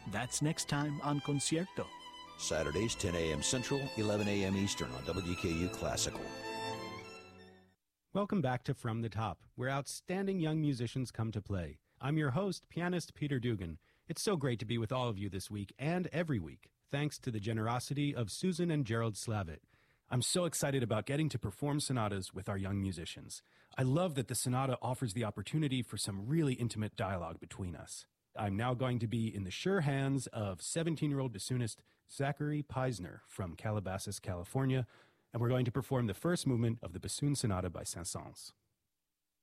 That's next time on Concierto. Saturdays, 10 a.m. Central, 11 a.m. Eastern on WKU Classical. Welcome back to From the Top, where outstanding young musicians come to play. I'm your host, pianist Peter Dugan. It's so great to be with all of you this week and every week, thanks to the generosity of Susan and Gerald Slavitt. I'm so excited about getting to perform sonatas with our young musicians. I love that the sonata offers the opportunity for some really intimate dialogue between us. I'm now going to be in the sure hands of 17-year-old bassoonist Zachary Peisner from Calabasas, California, and we're going to perform the first movement of the Bassoon Sonata by Saint-Saëns.